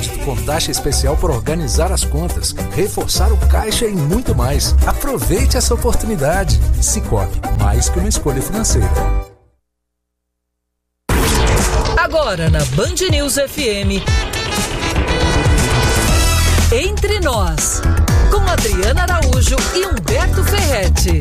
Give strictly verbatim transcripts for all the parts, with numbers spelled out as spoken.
crédito com taxa especial para organizar as contas, reforçar o caixa e muito mais. Aproveite essa oportunidade. Sicoob, mais que uma escolha financeira. Agora na Band News F M, Entre Nós, com Adriana Araújo e Humberto Ferretti.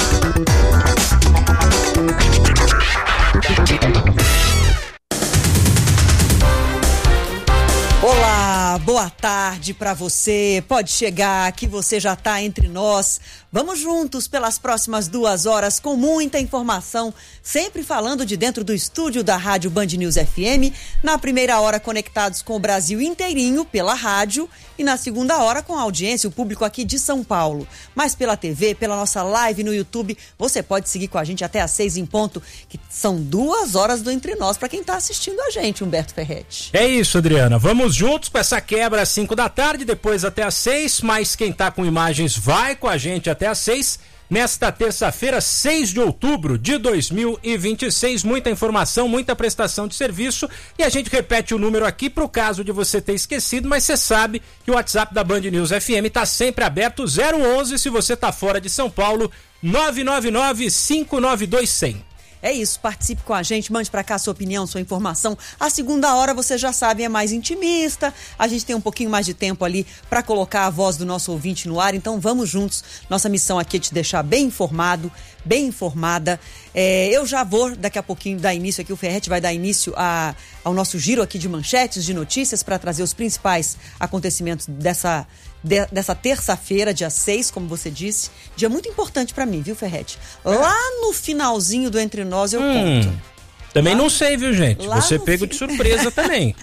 Olá, boa tarde para você. Pode chegar que você já está entre nós. Vamos juntos pelas próximas duas horas com muita informação, sempre falando de dentro do estúdio da Rádio Band News F M. Na primeira hora conectados com o Brasil inteirinho pela rádio e na segunda hora com a audiência, o público aqui de São Paulo. Mas pela T V, pela nossa live no YouTube, você pode seguir com a gente até às seis em ponto, que são duas horas do Entre Nós para quem está assistindo a gente, Humberto Ferretti. É isso, Adriana. Vamos juntos com essa quebra às cinco da tarde, depois até às seis, mas quem tá com imagens vai com a gente até às seis, nesta terça-feira, seis de outubro de dois mil e vinte e seis. Muita informação, muita prestação de serviço, e a gente repete o número aqui pro caso de você ter esquecido, mas você sabe que o WhatsApp da Band News F M tá sempre aberto, zero onze se você tá fora de São Paulo, nove nove nove, cinco nove dois, zero zero. É isso, participe com a gente, mande pra cá sua opinião, sua informação. A segunda hora, você já sabe, é mais intimista, a gente tem um pouquinho mais de tempo ali pra colocar a voz do nosso ouvinte no ar, então vamos juntos. Nossa missão aqui é te deixar bem informado, bem informada. É, eu já vou daqui a pouquinho dar início aqui, o Ferretti vai dar início a, ao nosso giro aqui de manchetes, de notícias, para trazer os principais acontecimentos dessa De, dessa terça-feira, dia seis, como você disse. Dia muito importante pra mim, viu, Ferretti? Lá no finalzinho do Entre Nós eu hum, conto. Também lá, não sei, viu, gente? Você pegou fi... de surpresa também.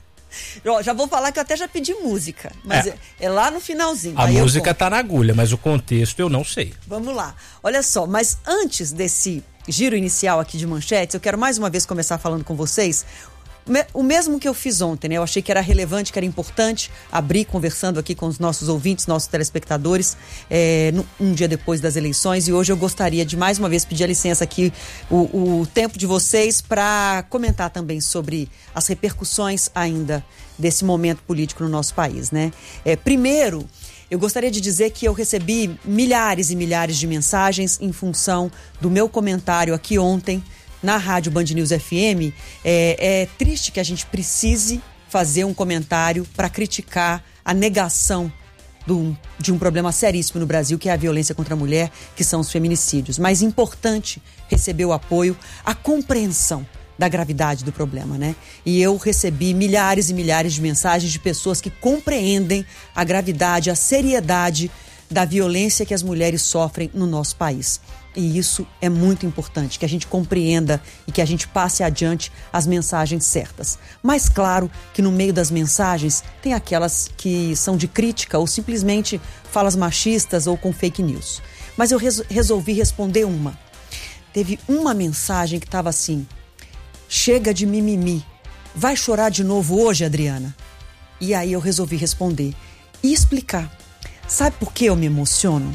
Já vou falar que eu até já pedi música, mas é, é, é lá no finalzinho. A música tá na agulha, mas o contexto eu não sei. Vamos lá. Olha só, mas antes desse giro inicial aqui de manchetes, eu quero mais uma vez começar falando com vocês o mesmo que eu fiz ontem, né? Eu achei que era relevante, que era importante abrir conversando aqui com os nossos ouvintes, nossos telespectadores, é, um dia depois das eleições, e hoje eu gostaria de mais uma vez pedir a licença aqui, o, o tempo de vocês, para comentar também sobre as repercussões ainda desse momento político no nosso país, né? É, primeiro, eu gostaria de dizer que eu recebi milhares e milhares de mensagens em função do meu comentário aqui ontem na Rádio Band News F M. É, é triste que a gente precise fazer um comentário para criticar a negação do, de um problema seríssimo no Brasil, que é a violência contra a mulher, que são os feminicídios. Mas importante receber o apoio, a compreensão da gravidade do problema, né? E eu recebi milhares e milhares de mensagens de pessoas que compreendem a gravidade, a seriedade da violência que as mulheres sofrem no nosso país. E isso é muito importante, que a gente compreenda e que a gente passe adiante as mensagens certas. Mas claro que no meio das mensagens tem aquelas que são de crítica ou simplesmente falas machistas ou com fake news. Mas eu res- resolvi responder uma. Teve uma mensagem que estava assim: chega de mimimi, vai chorar de novo hoje, Adriana? E aí eu resolvi responder e explicar. Sabe por que eu me emociono?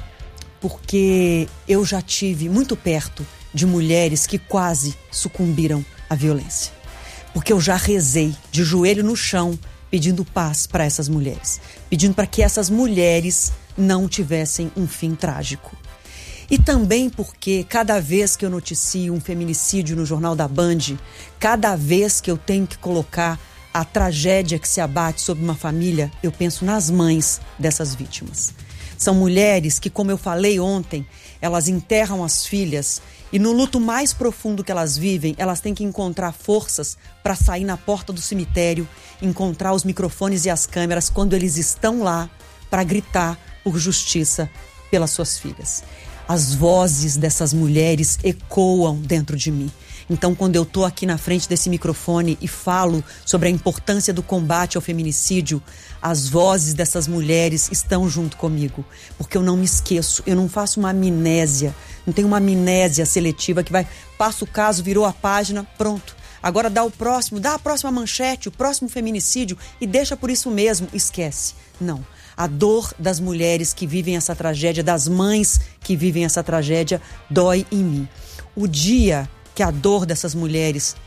Porque eu já tive muito perto de mulheres que quase sucumbiram à violência. Porque eu já rezei de joelho no chão pedindo paz para essas mulheres. Pedindo para que essas mulheres não tivessem um fim trágico. E também porque cada vez que eu noticio um feminicídio no Jornal da Band, cada vez que eu tenho que colocar a tragédia que se abate sobre uma família, eu penso nas mães dessas vítimas. São mulheres que, como eu falei ontem, elas enterram as filhas e no luto mais profundo que elas vivem, elas têm que encontrar forças para sair na porta do cemitério, encontrar os microfones e as câmeras quando eles estão lá para gritar por justiça pelas suas filhas. As vozes dessas mulheres ecoam dentro de mim. Então, quando eu estou aqui na frente desse microfone e falo sobre a importância do combate ao feminicídio, as vozes dessas mulheres estão junto comigo, porque eu não me esqueço, eu não faço uma amnésia, não tenho uma amnésia seletiva que vai, passa o caso, virou a página, pronto. Agora dá o próximo, dá a próxima manchete, o próximo feminicídio e deixa por isso mesmo, esquece. Não. A dor das mulheres que vivem essa tragédia, das mães que vivem essa tragédia, dói em mim. O dia que a dor dessas mulheres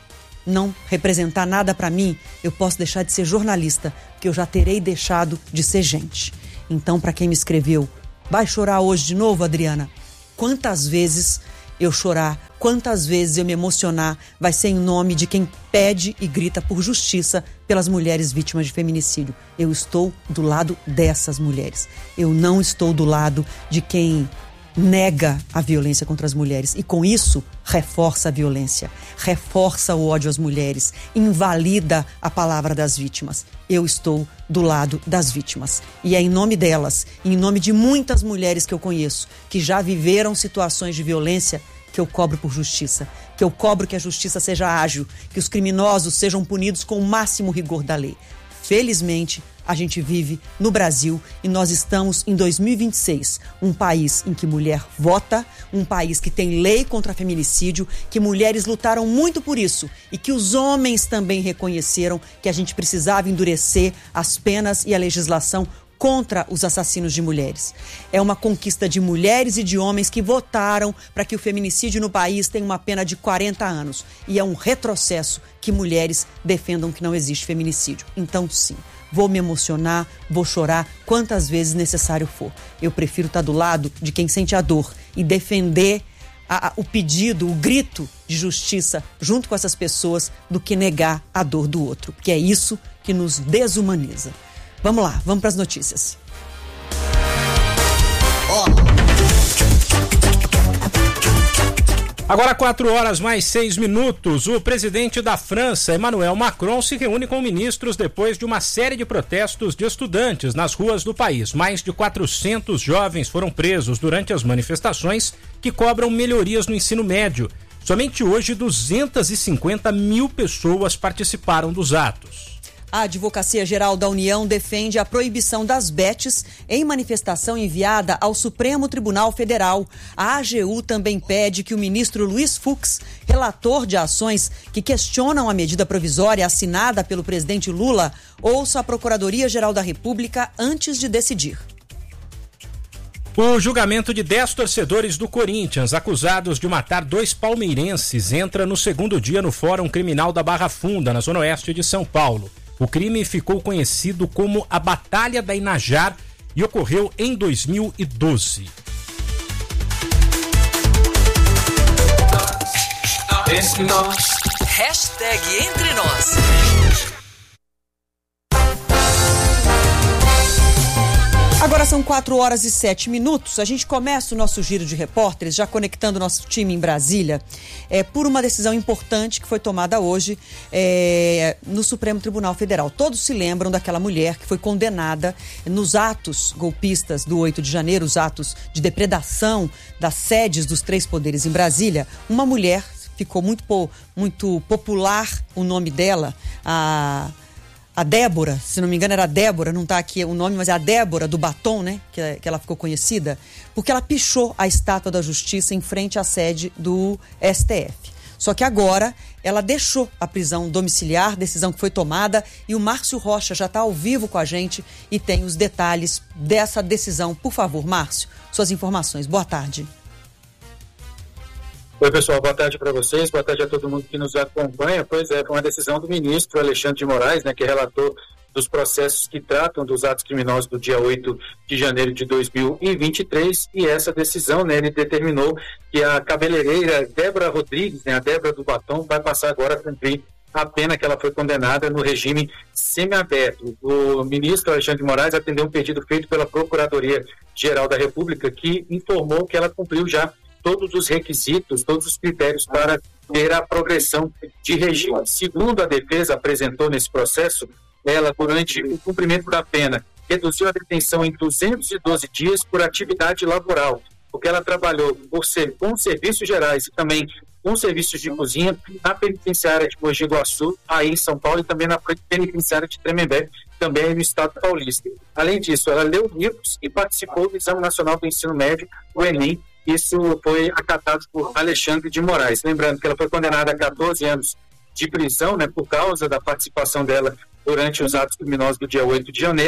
não representar nada para mim, eu posso deixar de ser jornalista, porque eu já terei deixado de ser gente. Então, para quem me escreveu, vai chorar hoje de novo, Adriana? Quantas vezes eu chorar, quantas vezes eu me emocionar, vai ser em nome de quem pede e grita por justiça pelas mulheres vítimas de feminicídio. Eu estou do lado dessas mulheres. Eu não estou do lado de quem nega a violência contra as mulheres e, com isso, reforça a violência, reforça o ódio às mulheres, invalida a palavra das vítimas. Eu estou do lado das vítimas. E é em nome delas, em nome de muitas mulheres que eu conheço, que já viveram situações de violência, que eu cobro por justiça, que eu cobro que a justiça seja ágil, que os criminosos sejam punidos com o máximo rigor da lei. Felizmente, a gente vive no Brasil e nós estamos em dois mil e vinte e seis, um país em que mulher vota, um país que tem lei contra feminicídio, que mulheres lutaram muito por isso e que os homens também reconheceram que a gente precisava endurecer as penas e a legislação contra os assassinos de mulheres. É uma conquista de mulheres e de homens que votaram para que o feminicídio no país tenha uma pena de quarenta anos. E é um retrocesso que mulheres defendam que não existe feminicídio. Então, sim, vou me emocionar, vou chorar quantas vezes necessário for. Eu prefiro estar do lado de quem sente a dor e defender a, a, o pedido, o grito de justiça junto com essas pessoas do que negar a dor do outro. Porque é isso que nos desumaniza. Vamos lá, vamos para as notícias. Agora quatro horas mais seis minutos, o presidente da França, Emmanuel Macron, se reúne com ministros depois de uma série de protestos de estudantes nas ruas do país. Mais de quatrocentos jovens foram presos durante as manifestações que cobram melhorias no ensino médio. Somente hoje, duzentas e cinquenta mil pessoas participaram dos atos. A Advocacia Geral da União defende a proibição das betes em manifestação enviada ao Supremo Tribunal Federal. A A G U também pede que o ministro Luiz Fux, relator de ações que questionam a medida provisória assinada pelo presidente Lula, ouça a Procuradoria-Geral da República antes de decidir. O julgamento de dez torcedores do Corinthians, acusados de matar dois palmeirenses, entra no segundo dia no Fórum Criminal da Barra Funda, na zona oeste de São Paulo. O crime ficou conhecido como a Batalha da Inajar e ocorreu em dois mil e doze. Entre nós. Hashtag Entre Nós. Agora são quatro horas e sete minutos. A gente começa o nosso giro de repórteres, já conectando o nosso time em Brasília, é, por uma decisão importante que foi tomada hoje é, no Supremo Tribunal Federal. Todos se lembram daquela mulher que foi condenada nos atos golpistas do oito de janeiro, os atos de depredação das sedes dos três poderes em Brasília. Uma mulher, ficou muito, muito popular o nome dela, a... A Débora, se não me engano era a Débora, não está aqui o nome, mas é a Débora do batom, né? Que, que ela ficou conhecida, porque ela pichou a estátua da Justiça em frente à sede do S T F. Só que agora ela deixou a prisão domiciliar, decisão que foi tomada, e o Márcio Rocha já está ao vivo com a gente e tem os detalhes dessa decisão. Por favor, Márcio, suas informações. Boa tarde. Oi, pessoal, boa tarde para vocês, boa tarde a todo mundo que nos acompanha. Pois é, foi uma decisão do ministro Alexandre de Moraes, né, que relatou dos processos que tratam dos atos criminosos do dia oito de janeiro de dois mil e vinte e três, e essa decisão, né, ele determinou que a cabeleireira Débora Rodrigues, né, a Débora do Batom, vai passar agora a cumprir a pena que ela foi condenada no regime semiaberto. O ministro Alexandre de Moraes atendeu um pedido feito pela Procuradoria-Geral da República, que informou que ela cumpriu já todos os requisitos, todos os critérios para ter a progressão de regime. Segundo a defesa apresentou nesse processo, ela, durante o cumprimento da pena, reduziu a detenção em duzentos e doze dias por atividade laboral, porque ela trabalhou por ser, com serviços gerais e também com serviços de cozinha na penitenciária de Mogi Guaçu, aí em São Paulo, e também na penitenciária de Tremembé, também no estado paulista. Além disso, ela leu livros e participou do Exame Nacional do Ensino Médio, o Enem. Isso foi acatado por Alexandre de Moraes. Lembrando que ela foi condenada a quatorze anos de prisão, né, por causa da participação dela durante os atos criminosos do dia oito de janeiro.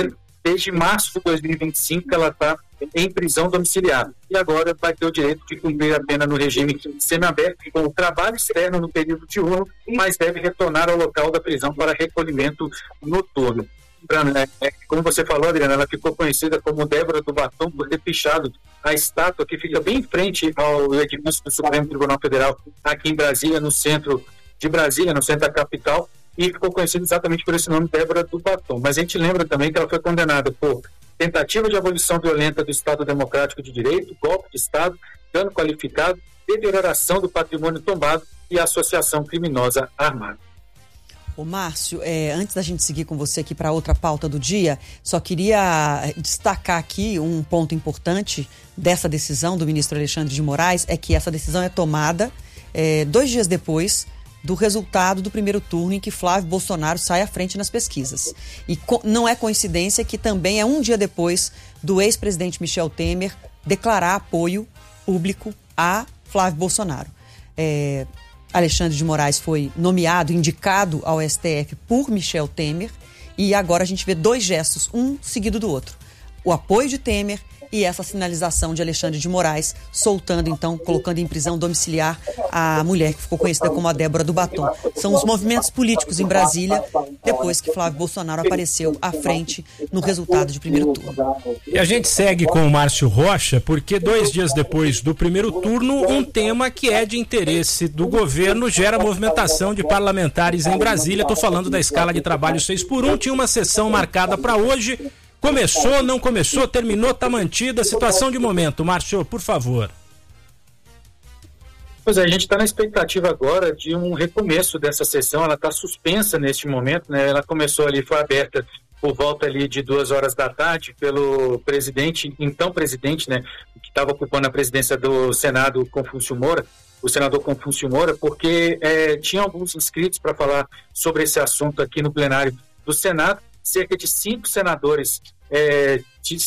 desde março de dois mil e vinte e cinco ela está em prisão domiciliar. E agora vai ter o direito de cumprir a pena no regime semiaberto, com o trabalho externo no período diurno, mas deve retornar ao local da prisão para recolhimento noturno. É, como você falou, Adriana, ela ficou conhecida como Débora do Batom por ter pichado a estátua que fica bem em frente ao edifício do Supremo Tribunal Federal aqui em Brasília, no centro de Brasília, no centro da capital, e ficou conhecida exatamente por esse nome, Débora do Batom. Mas a gente lembra também que ela foi condenada por tentativa de abolição violenta do Estado Democrático de Direito, golpe de Estado, dano qualificado, deterioração do patrimônio tombado e associação criminosa armada. Ô Márcio, é, antes da gente seguir com você aqui para outra pauta do dia, só queria destacar aqui um ponto importante dessa decisão do ministro Alexandre de Moraes, é que essa decisão é tomada é, dois dias depois do resultado do primeiro turno em que Flávio Bolsonaro sai à frente nas pesquisas. E co- não é coincidência que também é um dia depois do ex-presidente Michel Temer declarar apoio público a Flávio Bolsonaro. É... Alexandre de Moraes foi nomeado, indicado ao S T F por Michel Temer, e agora a gente vê dois gestos, um seguido do outro. O apoio de Temer e essa sinalização de Alexandre de Moraes, soltando então, colocando em prisão domiciliar a mulher que ficou conhecida como a Débora do Batom. São os movimentos políticos em Brasília, depois que Flávio Bolsonaro apareceu à frente no resultado de primeiro turno. E a gente segue com o Márcio Rocha, porque dois dias depois do primeiro turno, um tema que é de interesse do governo gera movimentação de parlamentares em Brasília. Estou falando da escala de trabalho seis por um, tinha uma sessão marcada para hoje. Começou, não começou, terminou, está mantida. Situação de momento. Márcio, por favor. Pois é, a gente está na expectativa agora de um recomeço dessa sessão. Ela está suspensa neste momento, né? Ela começou ali, foi aberta por volta ali de duas horas da tarde pelo presidente, então presidente, né? Que estava ocupando a presidência do Senado, Confúcio Moura, o senador Confúcio Moura, porque é, tinha alguns inscritos para falar sobre esse assunto aqui no plenário do Senado. Cerca de cinco senadores é,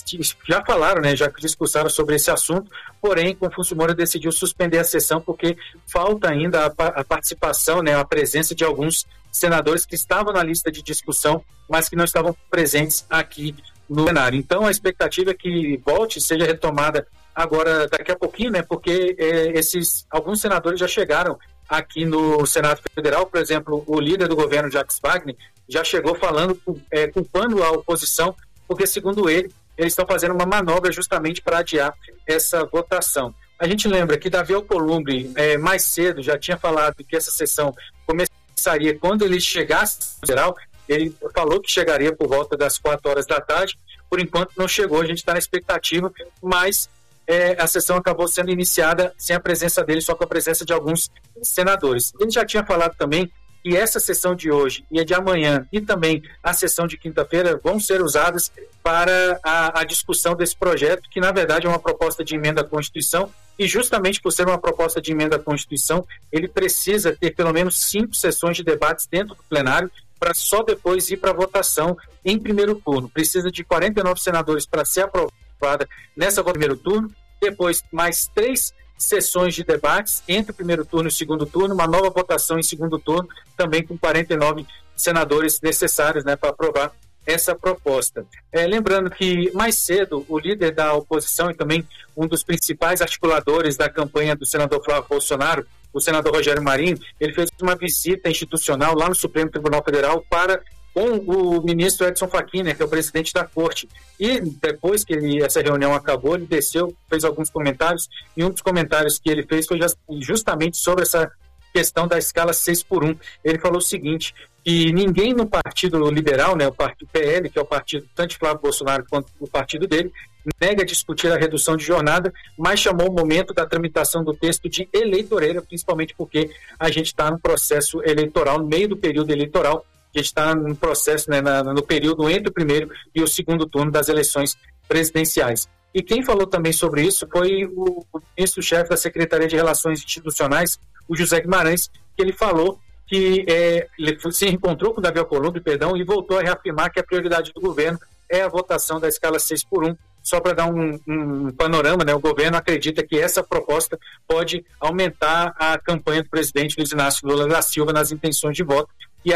já falaram, né, já discursaram sobre esse assunto, porém, Confúcio Moura decidiu suspender a sessão porque falta ainda a, a participação, né, a presença de alguns senadores que estavam na lista de discussão, mas que não estavam presentes aqui no plenário. Então, a expectativa é que volte, seja retomada agora daqui a pouquinho, né, porque é, esses, alguns senadores já chegaram aqui no Senado Federal. Por exemplo, o líder do governo, Jacques Wagner, já chegou falando, é, culpando a oposição, porque, segundo ele, eles estão fazendo uma manobra justamente para adiar essa votação. A gente lembra que Davi Alcolumbre, é, mais cedo, já tinha falado que essa sessão começaria quando ele chegasse no geral. Ele falou que chegaria por volta das quatro horas da tarde. Por enquanto não chegou, a gente está na expectativa, mas é, a sessão acabou sendo iniciada sem a presença dele, só com a presença de alguns senadores. Ele já tinha falado também que essa sessão de hoje e a de amanhã e também a sessão de quinta-feira vão ser usadas para a, a discussão desse projeto, que na verdade é uma proposta de emenda à Constituição, e justamente por ser uma proposta de emenda à Constituição, ele precisa ter pelo menos cinco sessões de debates dentro do plenário para só depois ir para a votação em primeiro turno. Precisa de quarenta e nove senadores para ser aprovada nessa votação em primeiro turno, depois mais três sessões de debates entre o primeiro turno e o segundo turno, uma nova votação em segundo turno, também com quarenta e nove senadores necessários, né, para aprovar essa proposta. É, lembrando que mais cedo o líder da oposição e também um dos principais articuladores da campanha do senador Flávio Bolsonaro, o senador Rogério Marinho, ele fez uma visita institucional lá no Supremo Tribunal Federal para com o ministro Edson Fachin, né, que é o presidente da corte. E depois que ele, essa reunião acabou, ele desceu, fez alguns comentários, e um dos comentários que ele fez foi justamente sobre essa questão da escala seis por um. Ele falou o seguinte, que ninguém no Partido Liberal, né, o Partido P L, que é o partido tanto de Flávio Bolsonaro quanto o partido dele, nega discutir a redução de jornada, mas chamou o momento da tramitação do texto de eleitoreira, principalmente porque a gente está no processo eleitoral, no meio do período eleitoral. A gente está no processo, né, na, no período entre o primeiro e o segundo turno das eleições presidenciais. E quem falou também sobre isso foi o, o ministro-chefe da Secretaria de Relações Institucionais, o José Guimarães, que ele falou que é, ele se encontrou com o Davi Alcolumbre, perdão, e voltou a reafirmar que a prioridade do governo é a votação da escala seis por um. Só para dar um, um panorama, né, o governo acredita que essa proposta pode aumentar a campanha do presidente Luiz Inácio Lula da Silva nas intenções de voto, e aí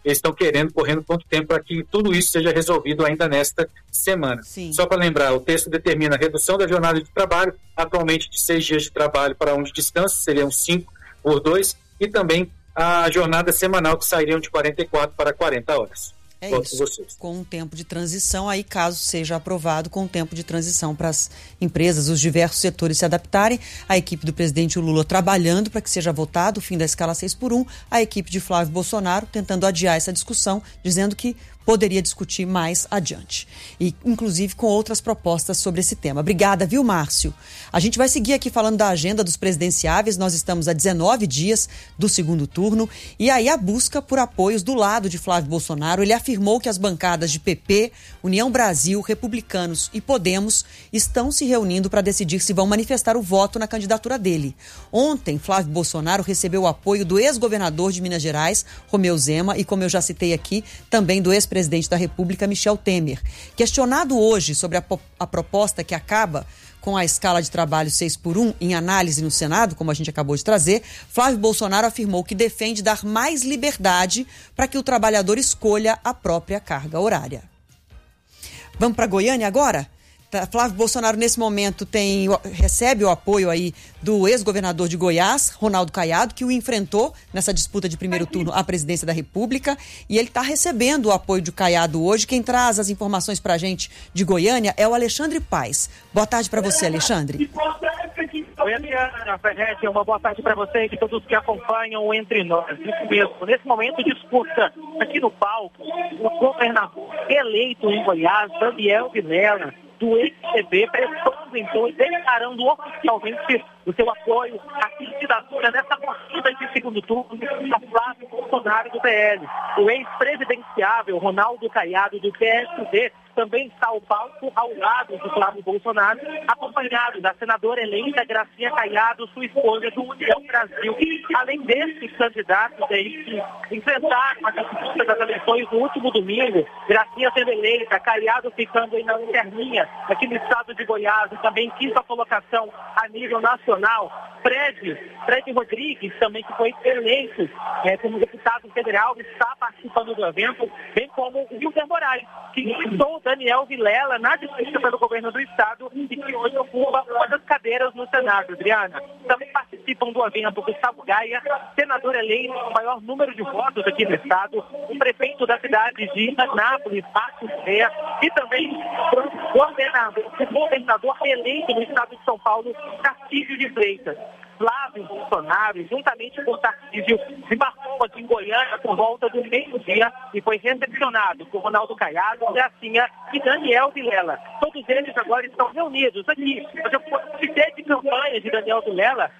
eles estão querendo, correndo quanto tempo para que tudo isso seja resolvido ainda nesta semana. Sim. Só para lembrar, o texto determina a redução da jornada de trabalho, atualmente de seis dias de trabalho para um de descanso, seriam cinco por dois, e também a jornada semanal, que sairiam de quarenta e quatro para quarenta horas. É Volto isso, com vocês. Com um tempo de transição, aí caso seja aprovado, com um tempo de transição para as empresas, os diversos setores se adaptarem, a equipe do presidente Lula trabalhando para que seja votado o fim da escala seis por um, a equipe de Flávio Bolsonaro tentando adiar essa discussão, dizendo que poderia discutir mais adiante. E, inclusive, com outras propostas sobre esse tema. Obrigada, viu, Márcio? A gente vai seguir aqui falando da agenda dos presidenciáveis. Nós estamos a dezenove dias do segundo turno. E aí a busca por apoios do lado de Flávio Bolsonaro. Ele afirmou que as bancadas de P P, União Brasil, Republicanos e Podemos estão se reunindo para decidir se vão manifestar o voto na candidatura dele. Ontem, Flávio Bolsonaro recebeu o apoio do ex-governador de Minas Gerais, Romeu Zema, e, como eu já citei aqui, também do ex-presidente da República, Michel Temer. Questionado hoje sobre a, a proposta que acaba com a escala de trabalho seis por um em análise no Senado, como a gente acabou de trazer, Flávio Bolsonaro afirmou que defende dar mais liberdade para que o trabalhador escolha a própria carga horária. Vamos para Goiânia agora? Flávio Bolsonaro, nesse momento, tem, recebe o apoio aí do ex-governador de Goiás, Ronaldo Caiado, que o enfrentou nessa disputa de primeiro turno à presidência da República. E ele está recebendo o apoio de Caiado hoje. Quem traz as informações para a gente de Goiânia é o Alexandre Paes. Boa tarde para você, Alexandre. Oi, Adriana Ferretti, uma boa tarde para você e de todos que acompanham Entre Nós. Isso mesmo, nesse momento disputa aqui no palco o governador eleito em Goiás, Daniel Vilela, do M D B, prestando então e declarando oficialmente o seu apoio à candidatura nessa corrida de segundo turno a Flávio Bolsonaro do P L. O ex-presidenciável Ronaldo Caiado do P S D também está ao palco ao lado de Flávio Bolsonaro, acompanhado da senadora eleita Gracinha Caiado, sua esposa do União Brasil. Além desses candidatos aí que enfrentaram a disputa das eleições no último domingo, Gracinha sendo eleita, Caiado ficando aí na interninha aqui no estado de Goiás, e também quinta colocação a nível nacional. Fred, Fred Rodrigues, também que foi eleito é, como deputado federal, está participando do evento, bem como o Wilder Moraes, que enfrentou Daniel Vilela na disputa pelo governo do estado e que hoje ocupa uma das cadeiras no Senado, Adriana. Também participam do evento Gustavo Gaia, senador eleito com o maior número de votos aqui no estado, o prefeito da cidade de Anápolis, Márcio Correia, e também o governador, o governador eleito no estado de São Paulo, Tarcísio de Freitas. Flávio Bolsonaro, juntamente com Tarcísio, desembarcou aqui em Goiânia por volta do meio-dia e foi recepcionado por Ronaldo Caiado, Gracinha e Daniel Vilela. Todos eles agora estão reunidos aqui. Mas eu citei de campanha de Daniel Vilela,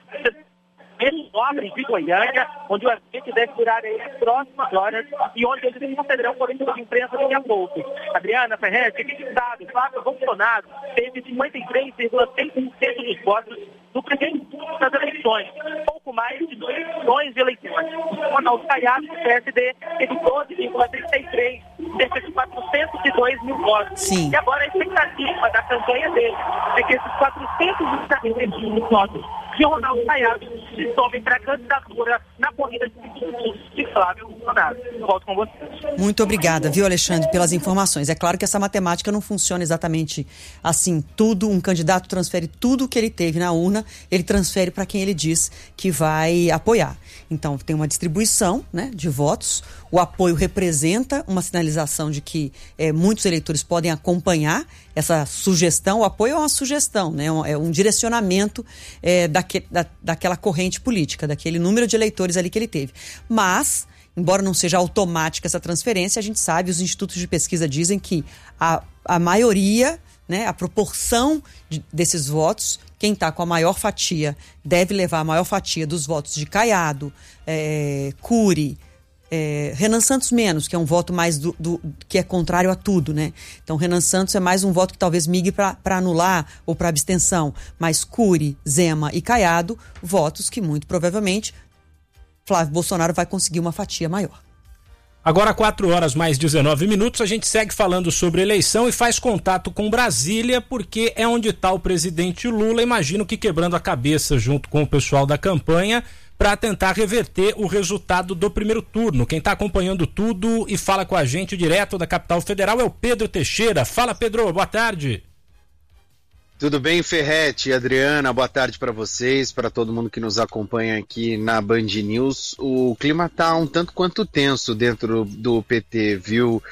nobres de Goiânia, onde o evento deve durar aí as próximas horas e onde eles concederão coletiva de imprensa daqui a pouco. Adriana Ferretti, aqui de estado, Flávio Bolsonaro teve cinquenta e três vírgula seis por cento dos votos no primeiro turno das eleições, pouco mais de dois milhões de eleitores. O Ronaldo Caiado, do P S D, teve doze vírgula trinta e três, cerca de quatrocentos e dois mil votos. Sim. E agora a expectativa da campanha dele é que esses quatrocentos e trinta e três mil votos de Ronaldo Caiado se somem para a candidatura na corrida de Flávio Bolsonaro. Volto com você. Muito obrigada, viu, Alexandre, pelas informações. É claro que essa matemática não funciona exatamente assim. Tudo, um candidato transfere tudo que ele teve na urna, ele transfere para quem ele diz que vai apoiar. Então, tem uma distribuição, né, de votos. O apoio representa uma sinalização de que é, muitos eleitores podem acompanhar essa sugestão. O apoio é uma sugestão, né, é um direcionamento é, daque, da, daquela corrente política, daquele número de eleitores ali que ele teve. Mas, embora não seja automática essa transferência, a gente sabe, os institutos de pesquisa dizem que a, a maioria, né, a proporção de, desses votos, quem está com a maior fatia deve levar a maior fatia dos votos de Caiado, é, Cury, é, Renan Santos menos, que é um voto mais do, do, que é contrário a tudo, né? Então, Renan Santos é mais um voto que talvez migre para anular ou para abstenção, mas Cury, Zema e Caiado, votos que muito provavelmente Flávio Bolsonaro vai conseguir uma fatia maior. Agora, quatro horas mais dezenove minutos, a gente segue falando sobre eleição e faz contato com Brasília, porque é onde está o presidente Lula, imagino que quebrando a cabeça junto com o pessoal da campanha para tentar reverter o resultado do primeiro turno. Quem está acompanhando tudo e fala com a gente direto da capital federal é o Pedro Teixeira. Fala, Pedro, boa tarde. Tudo bem, Ferretti e Adriana? Boa tarde para vocês, para todo mundo que nos acompanha aqui na Band News. O clima está um tanto quanto tenso dentro do P T, viu?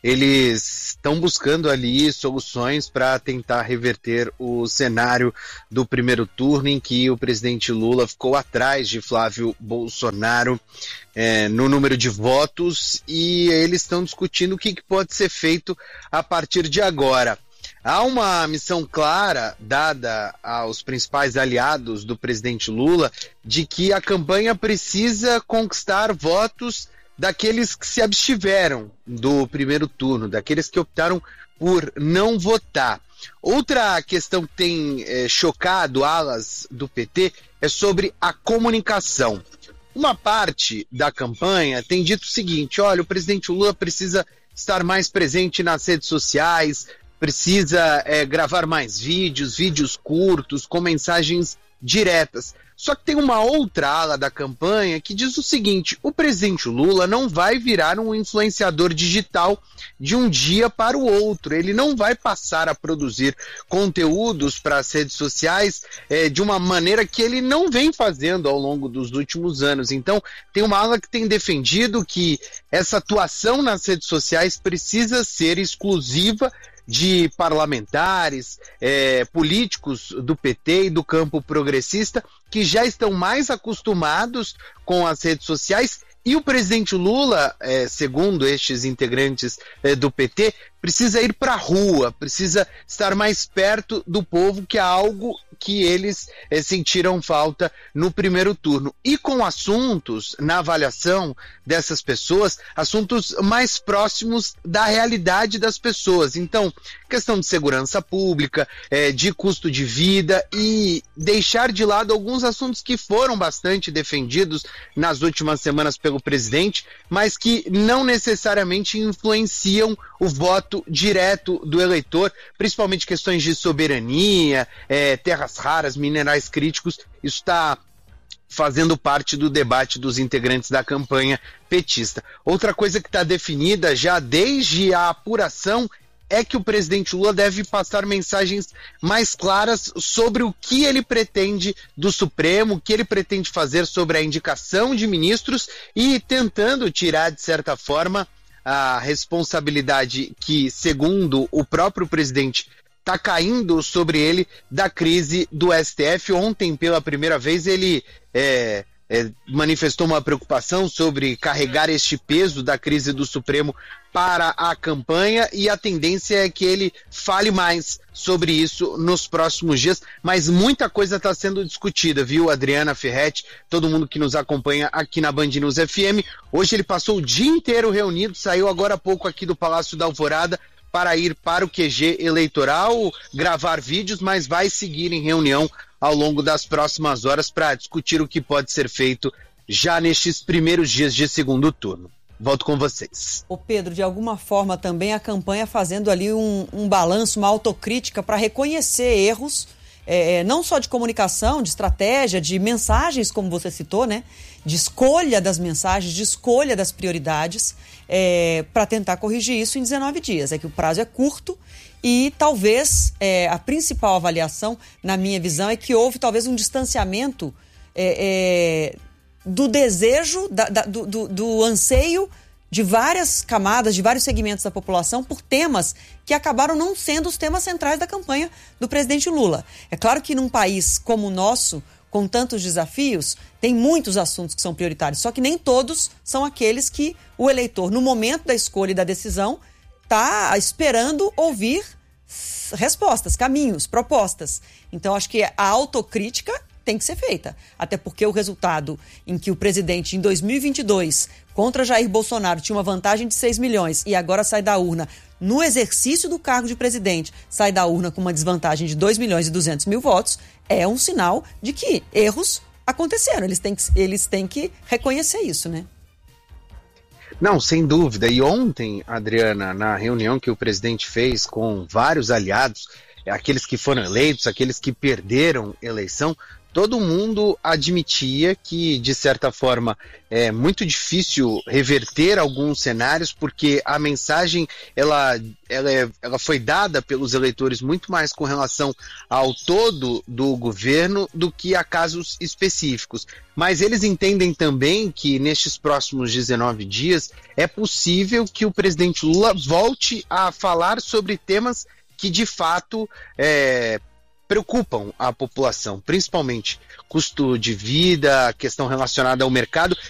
Eles estão buscando ali soluções para tentar reverter o cenário do primeiro turno, em que o presidente Lula ficou atrás de Flávio Bolsonaro é, no número de votos, e eles estão discutindo o que, que pode ser feito a partir de agora. Há uma missão clara dada aos principais aliados do presidente Lula de que a campanha precisa conquistar votos daqueles que se abstiveram do primeiro turno, daqueles que optaram por não votar. Outra questão que tem é, chocado alas do P T é sobre a comunicação. Uma parte da campanha tem dito o seguinte: olha, o presidente Lula precisa estar mais presente nas redes sociais, precisa é, gravar mais vídeos, vídeos curtos, com mensagens diretas. Só que tem uma outra ala da campanha que diz o seguinte: o presidente Lula não vai virar um influenciador digital de um dia para o outro. Ele não vai passar a produzir conteúdos para as redes sociais é, de uma maneira que ele não vem fazendo ao longo dos últimos anos. Então, tem uma ala que tem defendido que essa atuação nas redes sociais precisa ser exclusiva de parlamentares, é, políticos do P T e do campo progressista, que já estão mais acostumados com as redes sociais, e o presidente Lula, é, segundo estes integrantes é, do P T, precisa ir para a rua, precisa estar mais perto do povo, que é algo que eles é, sentiram falta no primeiro turno. E com assuntos, na avaliação dessas pessoas, assuntos mais próximos da realidade das pessoas. Então, questão de segurança pública, é, de custo de vida, e deixar de lado alguns assuntos que foram bastante defendidos nas últimas semanas pelo presidente, mas que não necessariamente influenciam o voto direto do eleitor, principalmente questões de soberania, é, terras raras, minerais críticos. Isso está fazendo parte do debate dos integrantes da campanha petista. Outra coisa que está definida já desde a apuração é que o presidente Lula deve passar mensagens mais claras sobre o que ele pretende do Supremo, o que ele pretende fazer sobre a indicação de ministros, e tentando tirar, de certa forma, a responsabilidade que, segundo o próprio presidente, está caindo sobre ele da crise do S T F. Ontem, pela primeira vez, ele é, é, manifestou uma preocupação sobre carregar este peso da crise do Supremo para a campanha, e a tendência é que ele fale mais sobre isso nos próximos dias, mas muita coisa está sendo discutida, viu, Adriana, Ferretti, todo mundo que nos acompanha aqui na Band News F M. Hoje ele passou o dia inteiro reunido, saiu agora há pouco aqui do Palácio da Alvorada para ir para o Q G eleitoral, gravar vídeos, mas vai seguir em reunião ao longo das próximas horas para discutir o que pode ser feito já nestes primeiros dias de segundo turno. Volto com vocês. Ô Pedro, de alguma forma também a campanha fazendo ali um, um balanço, uma autocrítica para reconhecer erros, é, não só de comunicação, de estratégia, de mensagens, como você citou, né? De escolha das mensagens, de escolha das prioridades, é, para tentar corrigir isso em dezenove dias. É que o prazo é curto e talvez é, a principal avaliação, na minha visão, é que houve talvez um distanciamento é, é, do desejo, da, da, do, do, do anseio de várias camadas, de vários segmentos da população por temas que acabaram não sendo os temas centrais da campanha do presidente Lula. É claro que num país como o nosso, com tantos desafios, tem muitos assuntos que são prioritários, só que nem todos são aqueles que o eleitor, no momento da escolha e da decisão, está esperando ouvir respostas, caminhos, propostas. Então, acho que a autocrítica tem que ser feita. Até porque o resultado em que o presidente, em dois mil e vinte e dois, contra Jair Bolsonaro, tinha uma vantagem de seis milhões e agora sai da urna, no exercício do cargo de presidente, sai da urna com uma desvantagem de dois milhões e duzentos mil votos, é um sinal de que erros aconteceram. Eles têm que, eles têm que reconhecer isso, né? Não, sem dúvida. E ontem, Adriana, na reunião que o presidente fez com vários aliados, aqueles que foram eleitos, aqueles que perderam eleição, todo mundo admitia que, de certa forma, é muito difícil reverter alguns cenários, porque a mensagem ela, ela, é, ela foi dada pelos eleitores muito mais com relação ao todo do governo do que a casos específicos. Mas eles entendem também que nestes próximos dezenove dias é possível que o presidente Lula volte a falar sobre temas que de fato é, preocupam a população, principalmente custo de vida, questão relacionada ao mercado.